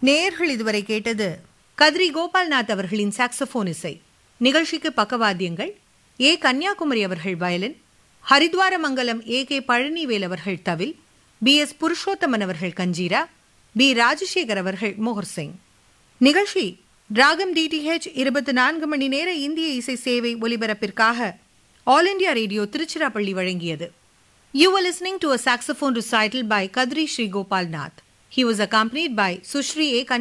நேயர்கள் இதுவரை கேட்டது கத்ரி கோபால்நாத் அவர்களின் சாக்ஸபோன் இசை. நிகழ்ச்சிக்கு பக்கவாத்தியங்கள் ஏ. கன்னியாகுமரி அவர்கள் வயலின், ஹரித்வாரமங்கலம் ஏ. பழனிவேல் அவர்கள் தவில், பி.எஸ். புருஷோத்தமன் அவர்கள் கஞ்சீரா, பி. ராஜசேகர் அவர்கள் மோகர்சிங். நிகழ்ச்சி ராகம் டிடிஹெச் 24 மணி நேர இந்திய இசை சேவை ஒலிபரப்பிற்காக ஆல் இண்டியா ரேடியோ திருச்சிராப்பள்ளி வழங்கியது. You were listening to a saxophone recital by Kadri Sri Gopal Nath. He was accompanied by Sushri A.